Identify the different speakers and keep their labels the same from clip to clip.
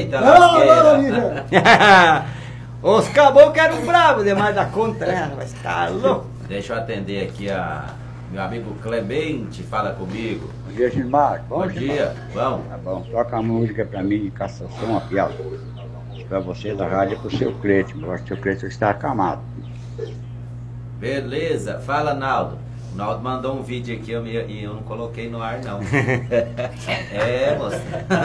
Speaker 1: Eita, lasqueira.
Speaker 2: Os caboclos eram bravos demais da conta, né? Mas tá louco.
Speaker 1: Deixa eu atender aqui meu amigo Clemente, fala comigo.
Speaker 3: Bom dia, Gilmar.
Speaker 1: Bom dia, vamos.
Speaker 3: Tá bom. Toca a música pra mim, Cassação, a piada. Pra você da rádio e pro seu Cleiton. Eu acho que o seu Cleiton está acamado.
Speaker 1: Beleza, fala, Naldo. O Naldo mandou um vídeo aqui e eu não coloquei no ar, não. É, moça.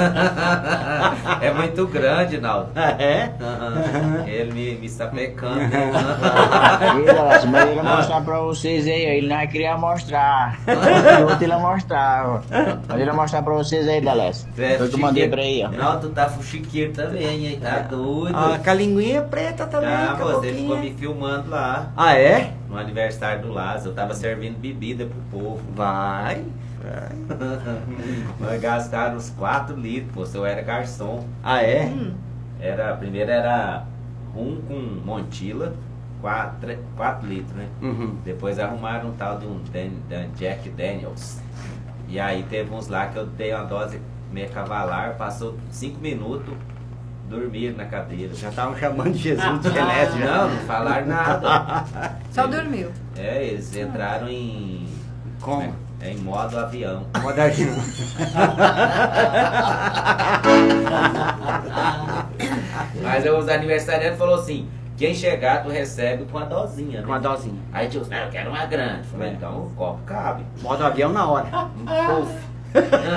Speaker 1: É muito grande, Naldo.
Speaker 2: É?
Speaker 1: Ele me sapecando.
Speaker 4: Mas ele ia mostrar pra vocês aí, ele não queria mostrar. Outro ele ia mostrar. Mas ele ia mostrar pra vocês aí, Dalés. Foi que eu mandei pra aí, ó.
Speaker 1: Não, tu tá fuxiqueiro também, hein? Tá doido.
Speaker 2: Ah, com a linguinha preta também.
Speaker 1: Ah,
Speaker 2: com a
Speaker 1: você ficou
Speaker 2: boquinha.
Speaker 1: me filmando lá.
Speaker 2: Ah, é?
Speaker 1: No aniversário do Lázaro. Eu tava servindo bebida pro povo.
Speaker 2: Vai.
Speaker 1: Nós gastaram uns 4 litros, pô. Eu era garçom.
Speaker 2: Ah, é?
Speaker 1: Primeiro era rum com Montila, 4 litros, né?
Speaker 2: Uhum.
Speaker 1: Depois arrumaram um tal de um Jack Daniels. E aí teve uns lá que eu dei uma dose meio cavalar, passou 5 minutos, dormiram na cadeira.
Speaker 2: Já estavam chamando Jesus de Genésio.
Speaker 1: Não falaram nada.
Speaker 5: Só dormiu.
Speaker 1: Eles entraram em...
Speaker 2: Como?
Speaker 1: Em modo avião.
Speaker 2: Moda Ju.
Speaker 1: Mas os aniversariantes falaram assim, quem chegar tu recebe com a dosinha, né?
Speaker 2: Com a dosinha.
Speaker 1: Aí eu disse, não, eu quero uma grande. Falei, então o copo cabe.
Speaker 2: Modo avião na hora. Puf.